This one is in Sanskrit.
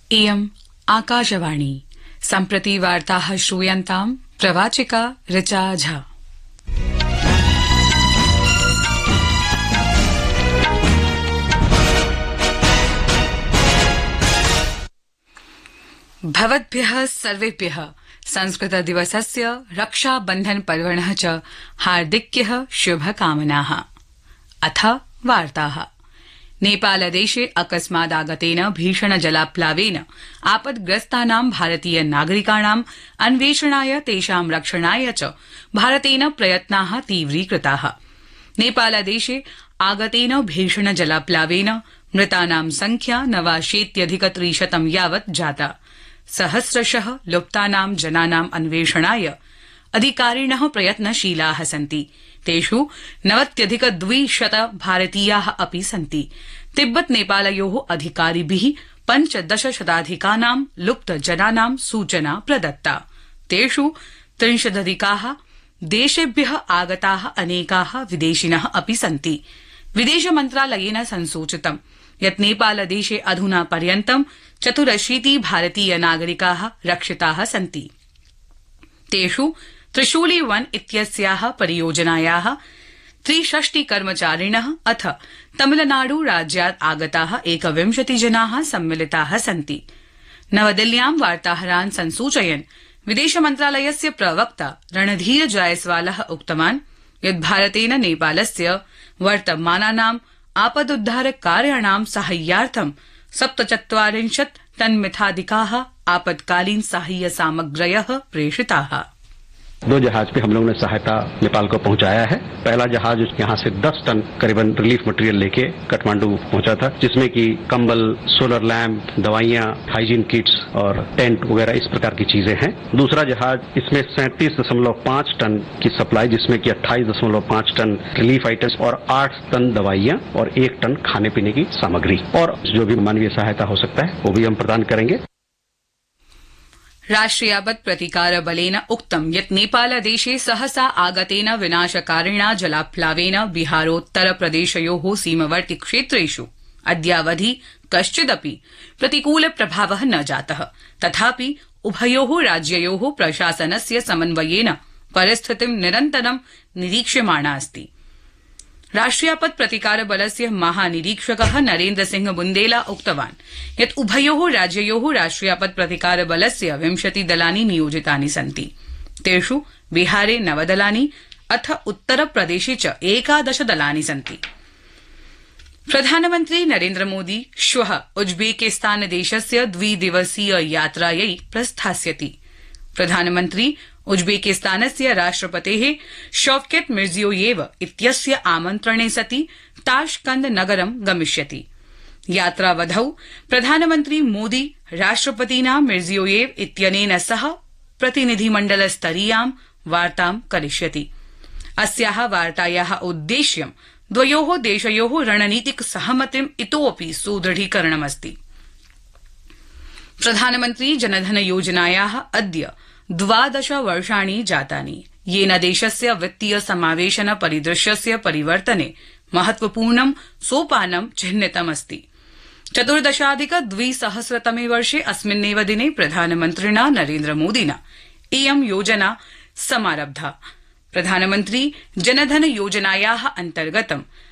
इयम् आकाशवाणी। सम्प्रति वार्ताः श्रूयन्ताम् प्रवाचिका ऋचा झा। भवद्भ्यः सर्वेभ्यः संस्कृत दिवसस्य रक्षाबन्धन पर्वणः च हार्दिक्यः शुभकामनाः। अथ वार्ताः। नेपालदेशे अकस्मादागतेन भीषण जलाप्लावेन आपद्ग्रस्तानां भारतीय नागरिकाणां अन्वेषणाय तेषां रक्षणाय च भारतेन प्रयत्नाः तीव्रीकृताः। नेपालदेशे आगतेन भीषण जलाप्लावेन मृतानां संख्या 89,300 यावत् जाता। सहस्रशः लुप्तानां जनानां अन्वेषणाय अधिकारिणः प्रयत्नशीलाः सन्ति। तेषु 90,200 भारतीयाः अपि सन्ति। तिब्बत नेपालयोः अधिकारिभिः 15 शताधिकानां लुप्त जनानां सूचना प्रदत्ता। तेषु 30 देशेभ्यः आगताः अनेकाः विदेशिनः अपि सन्ति। विदेश मन्त्रालयेन संसूचितं यत् नेपालदेशे अधुना पर्यन्तं 84 भारतीय नागरिकाः रक्षिताः सन्ति। तेषु त्रिशूली वन इत्यस्याः परियोजनायाः 63 कर्मचारिणः अथ तमिलनाडु राज्यात् आगताः 21 जनाः सम्मिलिताः सन्ति। नवदिल्ल्यां वार्ताहरान् संसूचयन् विदेश मन्त्रालयस्य प्रवक्ता रणधीर जायसवालः उक्तवान् यत् भारतेन नेपालस्य वर्तमानानाम् आपदुद्धार कार्याणां साहाय्यार्थं 47 टन्मिताधिकाः आपत्कालीन साहाय्य सामग्र्यः प्रेषिताः। 2 जहाज पे हम लोगों ने सहायता नेपाल को पहुंचाया है। पहला जहाज यहाँ से 10 टन करीबन रिलीफ मटेरियल लेके काठमांडू पहुंचा था, जिसमें कि कंबल, सोलर लैंप, दवाइयाँ, हाइजीन किट्स और टेंट वगैरह इस प्रकार की चीजें हैं। दूसरा जहाज इसमें 37.5 टन की सप्लाई, जिसमें कि 28.5 टन रिलीफ आइटम्स और 8 टन दवाइयाँ और 1 टन खाने पीने की सामग्री और जो भी मानवीय सहायता हो सकता है वो भी हम प्रदान करेंगे। राष्ट्रियापत् प्रतिकार बलेन उक्तं यत् नेपालदेशे सहसा आगतेन विनाशकारिणा जलाप्लावेन बिहारोत्तर प्रदेशयोः सीमवर्ति क्षेत्रेषु अद्यावधि कश्चिदपि प्रतिकूल प्रभावः न जातः। तथापि उभयोः राज्ययोः प्रशासनस्य समन्वयेन परिस्थितिं निरन्तरं निरीक्ष्यमाणा अस्ति। राष्ट्रियापत् प्रतिकार बलस्य महानिरीक्षकः नरेन्द्र सिंह बुन्देला उक्तवान् यत् उभयोः राज्ययोः राष्ट्रियापत् प्रतिकार बलस्य 20 दलानि नियोजितानि सन्ति। तेषु बिहारे 9 दलानि अथ उत्तरप्रदेशे च 11 दलानि सन्ति। प्रधानमन्त्री नरेन्द्र मोदी श्वः उज्बेकिस्तान देशस्य 2 दिवसीय यात्रायै प्रस्थास्यति। प्रधानमन्त्री उज्बेकिस्तानस्य राष्ट्रपतेः शौकत मिर्जियोयेव इत्यस्य आमन्त्रणे सति ताश्कंद नगरं गमिष्यति। यात्रावधौ प्रधानमन्त्री मोदी राष्ट्रपतिना मिर्जियोयेव इत्यनेन सह प्रतिनिधिमण्डलस्तरीयां वार्तां करिष्यति। अस्याः वार्तायाः उद्देश्यं द्वयोः देशयोः रणनीतिक सहमतिम् इतोऽपि सुदृढीकरणमस्ति। प्रधानमन्त्री जनधन योजनायाः अद्य 12 वर्षाणि जातानि, येन देशस्य वित्तीय समावेशन परिदृश्यस्य परिवर्तने महत्वपूर्णं सोपानं चिह्नितमस्ति। 14,200 वर्षे अस्मिन्नेव दिने प्रधानमन्त्रिणा नरेन्द्र मोदिना इयं योजना समारब्धा। प्रधानमन्त्री जनधन योजनायाः अन्तर्गतं